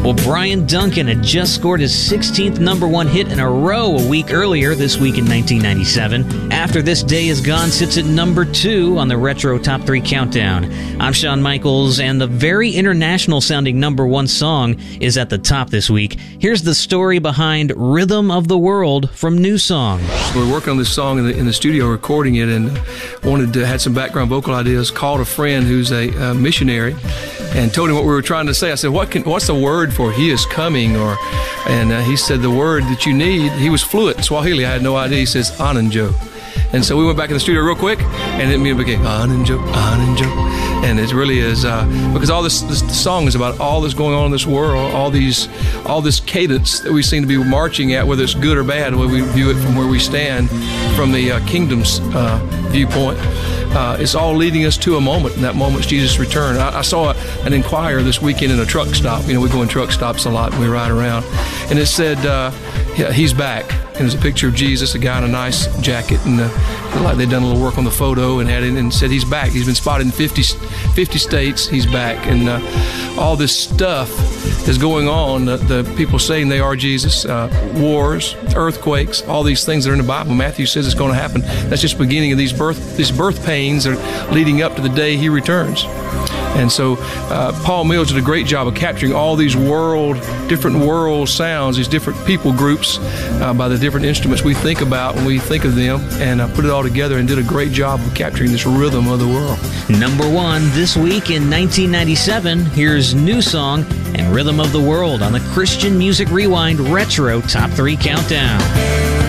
Well, Brian Duncan had just scored his 16th number one hit in a row a week earlier, this week in 1997. After This Day Is Gone sits at number 2 on the Retro Top 3 Countdown. I'm Shawn Michaels, and the very international-sounding number one song is at the top this week. Here's the story behind Rhythm of the World from New Song. We were working on this song in the studio, recording it, and had some background vocal ideas. Called a friend who's a missionary and told him what we were trying to say. I said, what's the word for he is coming? And he said, the word that you need, he was fluent in Swahili. I had no idea. He says, Ananjo. And so we went back in the studio real quick, and it became Ananjo, Ananjo. And it really is, because all this song is about all that's going on in this world, all this cadence that we seem to be marching at, whether it's good or bad, whether we view it from where we stand, from the kingdom's viewpoint. It's all leading us to a moment, and that moment's Jesus' return. I saw an Inquirer this weekend in a truck stop. You know, we go in truck stops a lot and we ride around. And it said, he's back. And there's a picture of Jesus, a guy in a nice jacket, and like they'd done a little work on the photo and had it, and said he's back. He's been spotted in 50 states. He's back. And all this stuff is going on. The people saying they are Jesus, wars, earthquakes, all these things that are in the Bible. Matthew says it's going to happen. That's just the beginning of these birth pains are leading up to the day he returns. And so Paul Mills did a great job of capturing all these different world sounds, these different people groups by the different instruments we think about when we think of them, and put it all together and did a great job of capturing this rhythm of the world. Number one this week in 1997, here's New Song and Rhythm of the World on the Christian Music Rewind Retro Top 3 Countdown.